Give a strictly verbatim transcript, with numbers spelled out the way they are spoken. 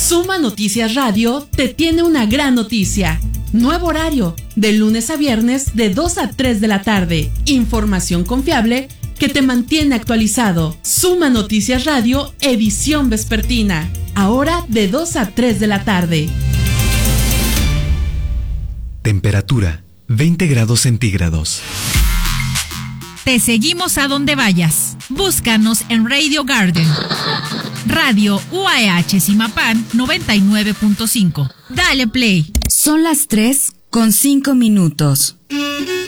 Suma Noticias Radio te tiene una gran noticia. Nuevo horario, de lunes a viernes de dos a tres de la tarde. Información confiable que te mantiene actualizado. Suma Noticias Radio, edición vespertina. Ahora de dos a tres de la tarde. Temperatura veinte grados centígrados. Te seguimos a donde vayas. Búscanos en Radio Garden. Radio U A H Zimapán noventa y nueve punto cinco. Dale play. Son las tres con cinco minutos.